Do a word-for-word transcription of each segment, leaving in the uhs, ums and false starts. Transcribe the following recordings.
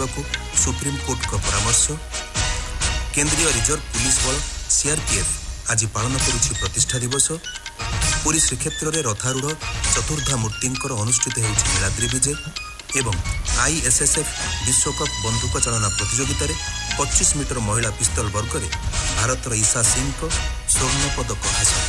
रखा सुप्रीमकोर्ट का परामर्श। केंद्रीय रिजर्व पुलिस बल सीआरपीएफ आज पालन करुछि प्रतिष्ठा दिवस। पुरी श्रीक्षेत्र में रथारूढ़ चतुर्धा मूर्तिंकर अनुष्ठित होउछि नीलाद्रि विजय एवं आईएसएसएफ विश्वकप बंदूक चालना प्रतियोगिता रे पच्चीस मीटर महिला पिस्तल वर्ग में भारतर ईशा सिंह को स्वर्ण पदक हासिल।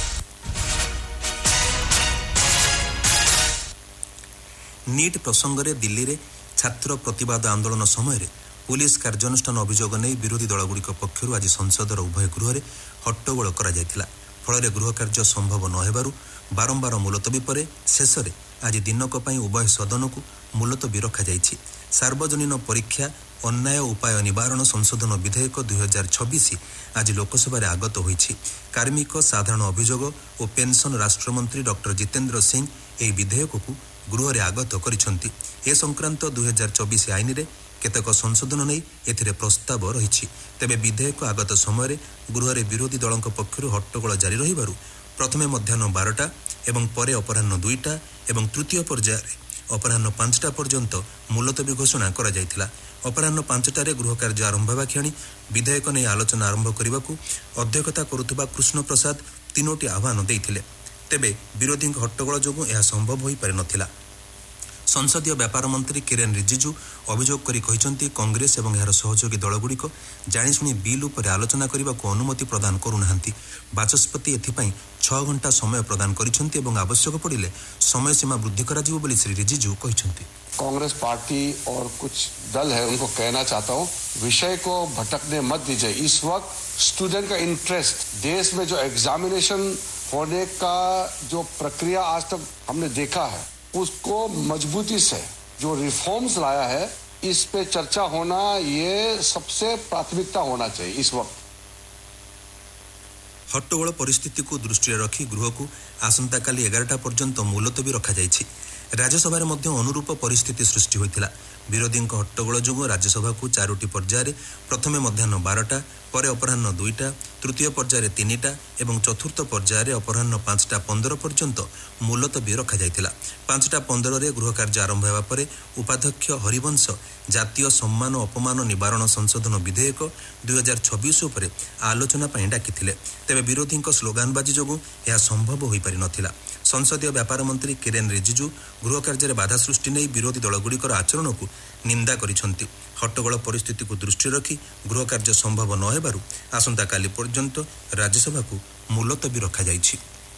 नीट प्रसंग में दिल्ली में छात्र प्रतिवाद आंदोलन समय पुलिस कार्यानुष्ठान अभियोग नहीं विरोधी दलगुड़िक पक्षर आज संसदर उभय गृह हट्टगोल करा फल गृह कार्य संभव न हेबारु बारंबार मुलतवी पर शेष में आज दिनक पई उभय सदन को मुलतवी रखा जायछि। सार्वजनीन परीक्षा अन्याय उपाय निवारण संशोधन विधेयक दुई हजार छब्बीस आज लोकसभा आगत होइछि। कार्मिक साधारण अभियोग और पेंशन राष्ट्रमंत्री डॉक्टर जितेंद्र सिंह एही विधेयक को गृह रे आगत करिसंति। ए संक्रांत दुई हजार चौबीस आईन रे केतक संशोधन नहीं एथिरे प्रस्ताव रही। तेबे विधेयक आगत समय गृह रे विरोधी दलों पक्षर हट्टगोल जारी रहिबारु प्रथमे मध्याह्न बारटा एवं परे अपराह्न दुईटा एवं तृतीय पर्याय अपराह्न पांचटा पर्यंत मुलतवी घोषणा करा जायतिला। अपराह्न पांचटारे गृह कार्य आरंभ हेबा क्षणी विधेयक नहीं आलोचना आरंभ करने अध्यक्षता करुवा कृष्ण प्रसाद तीनोटी आह्वान देइथिले। तेबे विरोधी हट्टगोल जोगु यह संभव होई पारि नथिला। संसदीय व्यापार मंत्री किरेन रिजिजू अभियोग करी कहिसंती कांग्रेस एवं यार सहयोगी दलगुड़िक जानिशुणी बिल उपर आलोचना करने को अनुमति प्रदान करुनाहांती। बाचस्पति एथिपाई छह घंटा समय प्रदान करिसंती एवं आवश्यक पड़िले समय सीमा वृद्धि कराजिबो बोली श्री रिजिजू कहिसंती। कांग्रेस पार्टी और कुछ दल है उनको कहना चाहता हूँ, विषय को भटकने मत दीजिए। इस वक्त स्टूडेंट का इंटरेस्ट, देश में जो एग्जामिनेशन होने का जो प्रक्रिया आज तक हमने देखा है उसको मजबूती से जो रिफॉर्म्स लाया है इस पे चर्चा होना ये सबसे प्राथमिकता होना चाहिए। इस वक्त हट्टगोल परिस्थिति को दृष्टि रखी गृह को आसंता काली एगारटा पर्यंत मुलतवी रखा जायछि। राज्यसभा मध्ये अनुरूप परिस्थिति सृष्टि होइतिला। विरोधी हट्टगोल जोगु राज्यसभा को चारोटी पर्याय प्रथमे मध्याह्न बारटा पर अपराह्न दुईटा तृतीय पर्याय तीनिटा एवं चतुर्थ पर्याय अपराह्न पांचटा पंदर पर्यंत मुलतवी रखा जायतिला। पांचटा पंदर रे गृह कार्य आरंभ हेबा परे उपाध्यक्ष हरिवंश जातीय सम्मान अपमान निवारण संशोधन विधेयक दुई हजार छब्बीस उपर आलोचना पई डाकिथिले। तेबे विरोधी स्लोगानबाजी जोगु यह संभव होई पारि नथिला। संसदीय व्यापार मंत्री किरेन रिजिजू गृह कार्य बाधा सृष्टि नहीं विरोधी दलगुड़िकर आचरण को निंदा करिसंती। हट्टगोल परिस्थिति को दृष्टि रखी गृह कार्य संभव न हेबारु आसंता काली पर्यंत राज्यसभा को मुलतवी रखा जायछि।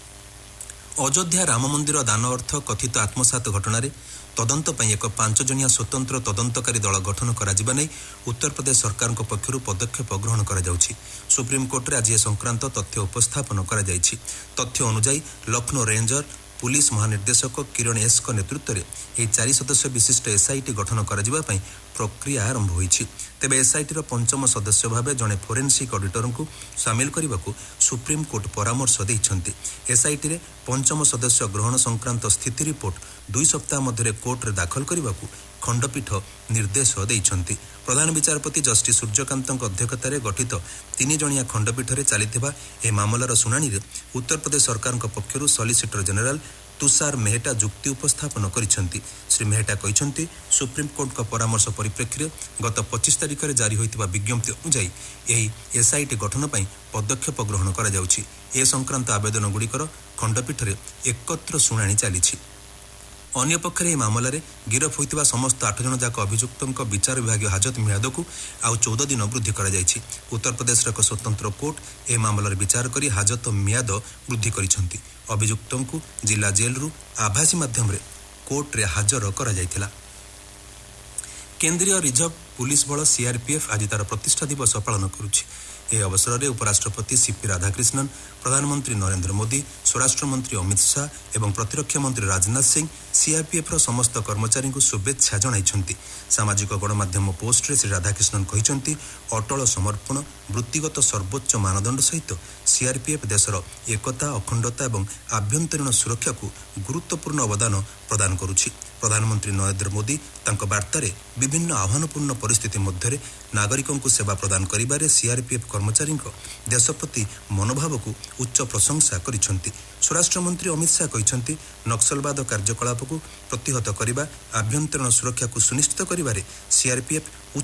अयोध्या राम मंदिर दान अर्थ कथित आत्मसात घटना तदंत पई एक पांच जनिया स्वतंत्र तदंतकारी दल गठन कराजिबा नै उत्तर प्रदेश सरकार पक्षरु पदक्षेप ग्रहण करा जाउछि। सुप्रीमकोर्ट रे आज ए संक्रांत तथ्य उपस्थापन करा जायछि। तथ्य अनुसार लखनऊ रेंजर पुलिस महानिर्देशक किरण एस को नेतृत्व में यह चारि सदस्य विशिष्ट एसआईटी गठन कराजिबा पई प्रक्रिया आरंभ होइछि। तेबे एसआईटी पंचम सदस्य भाव जड़े फोरेन्सिक ऑडिटर को सामिल करने को सुप्रीमकोर्ट परामर्श देइछन्ति। एसआईटी रे पंचम सदस्य ग्रहण संक्रांत स्थिति रिपोर्ट दुई सप्ताह मध्य कोर्ट रे दाखल करने को खंडपीठ निर्देश देइछन्ति। प्रधान विचारपति जस्टिस सूर्यकांत अध्यक्षतार गठित तीन जणिया खंडपीठ में चलता यह मामलार शुणाणी उत्तर प्रदेश सरकार पक्षर सॉलिसिटर जनरल तुषार मेहटा जुक्ति उपस्थापन करिसेंति। श्री मेहटा कहिसेंति सुप्रीमकोर्ट का परामर्श परिप्रेक्षी गत पच्चीस तारिख में जारी होइतिबा विज्ञप्ति अनुसार यही एसआईटी गठन पई पदक्षेप ग्रहण करा जाउछि। ए संक्रांत आवेदन गुड़िकर खंडपीठ में एकत्र शुणाणी चलीछि। अन्य पक्षरे यह मामलें गिरफ होइतिबा समस्त आठ जन जाक अभियुक्तों विचार विभाग हाजत मियाद को आउ चौदह दिन वृद्धि करा जायछि। उत्तर प्रदेश एक स्वतंत्र कोर्ट यह मामलार विचार करी हाजत मियाद वृद्धि करिसेंति। अभियुक्तों को जिला जेल रु आभासी माध्यम रे कोर्ट रे हाजर करा जायतिला। केंद्रीय रिजर्व पुलिस बल सीआरपीएफ आज तार प्रतिष्ठा दिवस पालन करुछि। ए अवसर में उपराष्ट्रपति सीपी राधाकृष्णन, प्रधानमंत्री नरेंद्र मोदी, स्वराष्ट्र मंत्री अमित शाह एवं प्रतिरक्षा मंत्री राजनाथ सिंह सीआरपीएफ रो समस्त कर्मचारी को शुभेच्छा जणाइछन्ति। सामाजिक गणमाध्यम पोस्ट रे श्री राधाकृष्णन कहिसंति अटल समर्पण वृत्तिगत सर्वोच्च मानदंड सहित सीआरपीएफ देशर एकता अखंडता एवं आभ्यंतरीण सुरक्षा को गुरुत्वपूर्ण अवदान प्रदान करुछि। प्रधानमंत्री नरेंद्र मोदी तांको वार्तारे विभिन्न आह्वानपूर्ण परिस्थिति मध्य नागरिकों को सेवा प्रदान करिबारे सीआरपीएफ कर्मचारी देश प्रति मनोभाव को उच्च प्रशंसा करिसेंति। स्वराष्ट्र मंत्री अमित शाह कहिसेंति नक्सलवाद कार्यकलाप को प्रतिहत करिबा आभ्यंतरीण सुरक्षा को सुनिश्चित करिबारे सीआरपीएफ